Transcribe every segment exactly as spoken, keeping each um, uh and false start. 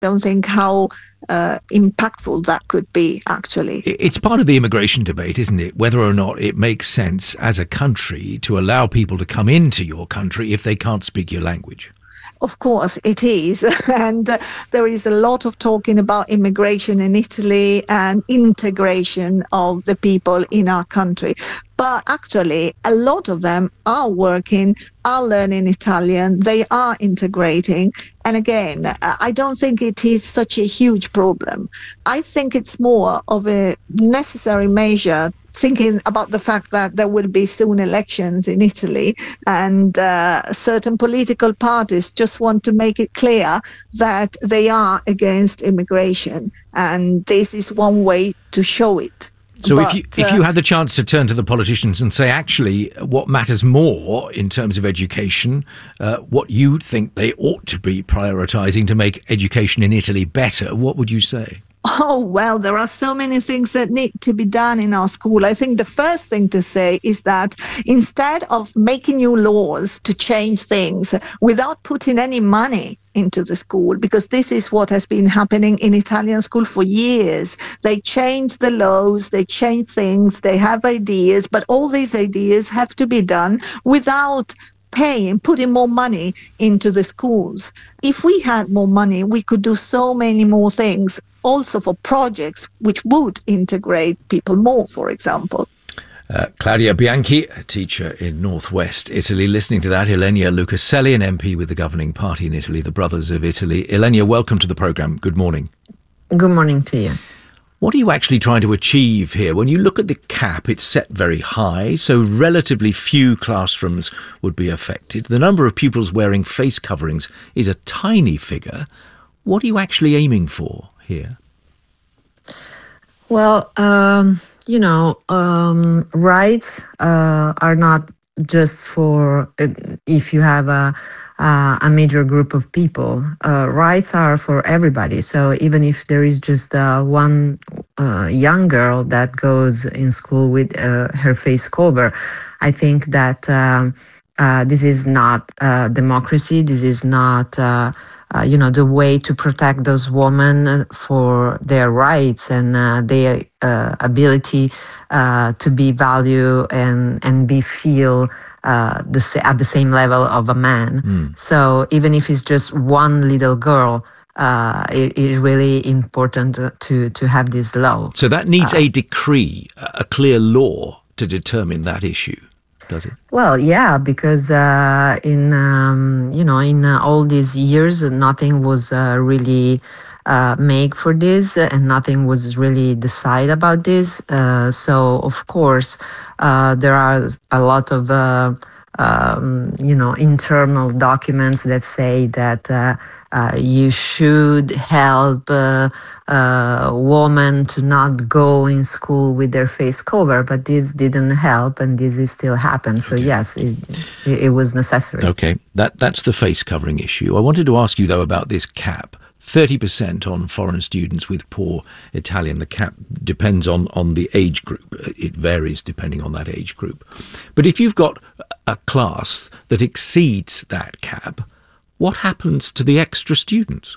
don't think how uh, impactful that could be, actually. It's part of the immigration debate, isn't it? Whether or not it makes sense as a country to allow people to come into your country if they can't speak your language. Of course it is. And uh, there is a lot of talking about immigration in Italy and integration of the people in our country. But actually, a lot of them are working, are learning Italian, they are integrating. And again, I don't think it is such a huge problem. I think it's more of a necessary measure, thinking about the fact that there will be soon elections in Italy, and uh, certain political parties just want to make it clear that they are against immigration. And this is one way to show it. So but, if you if uh, you had the chance to turn to the politicians and say, actually, what matters more in terms of education, uh, what you think they ought to be prioritising to make education in Italy better, what would you say? Oh, well, there are so many things that need to be done in our school. I think the first thing to say is that instead of making new laws to change things without putting any money into the school, because this is what has been happening in Italian school for years. They change the laws, they change things, they have ideas, but all these ideas have to be done without paying, putting more money into the schools. If we had more money, we could do so many more things, also for projects which would integrate people more, for example. Uh, Claudia Bianchi, a teacher in northwest Italy. Listening to that, Ilenia Lucaselli, an M P with the governing party in Italy, the Brothers of Italy. Ilenia, welcome to the programme. Good morning. Good morning to you. What are you actually trying to achieve here? When you look at the cap, it's set very high, so relatively few classrooms would be affected. The number of pupils wearing face coverings is a tiny figure. What are you actually aiming for here? Well, um, you know, um, rights uh, are not just for uh, if you have a Uh, a major group of people. Uh, rights are for everybody. So even if there is just uh, one uh, young girl that goes in school with uh, her face cover, I think that um, uh, this is not uh, democracy. This is not, uh, uh, you know, the way to protect those women for their rights and uh, their uh, ability uh, to be valued and, and be feel Uh, the, at the same level of a man. Mm. So even if it's just one little girl, uh, it is really important to, to have this law. So that needs uh, a decree, a clear law to determine that issue, does it? Well, yeah, because uh, in, um, you know, in uh, all these years, nothing was uh, really uh, made for this and nothing was really decided about this. Uh, so, of course, Uh, there are a lot of, uh, um, you know, internal documents that say that uh, uh, you should help uh, uh, women to not go in school with their face cover, but this didn't help, and this is still happened. So okay. yes, it, it was necessary. Okay, that that's the face covering issue. I wanted to ask you though about this cap. thirty percent on foreign students with poor Italian. The cap depends on, on the age group. It varies depending on that age group. But if you've got a class that exceeds that cap, what happens to the extra students?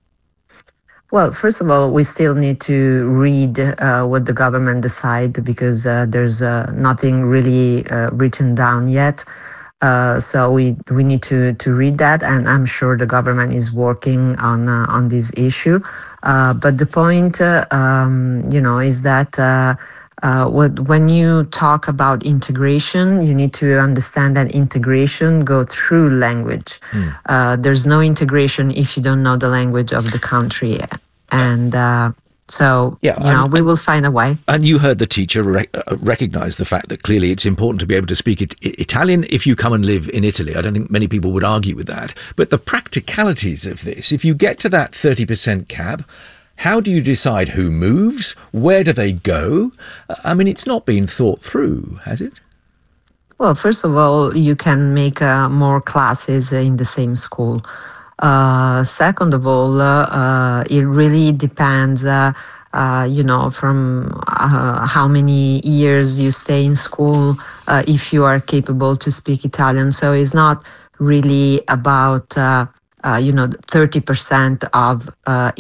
Well, first of all, we still need to read uh, what the government decide because uh, there's uh, nothing really uh, written down yet. Uh, so we we need to to read that, and I'm sure the government is working on uh, on this issue. Uh, but the point, uh, um, you know, is that uh, uh, what, when you talk about integration, you need to understand that integration go through language. Mm. Uh, there's no integration if you don't know the language of the country, and. Uh, So, yeah, you know, and, we will find a way. And you heard the teacher rec uh, recognise the fact that clearly it's important to be able to speak it Italian if you come and live in Italy. I don't think many people would argue with that. But the practicalities of this, if you get to that thirty percent cap, how do you decide who moves? Where do they go? I mean, it's not been thought through, has it? Well, first of all, you can make uh, more classes in the same school. Uh, second of all, uh, uh, it really depends, uh, uh, you know, from uh, how many years you stay in school, uh, if you are capable to speak Italian. So it's not really about uh, uh, you know, thirty percent of uh,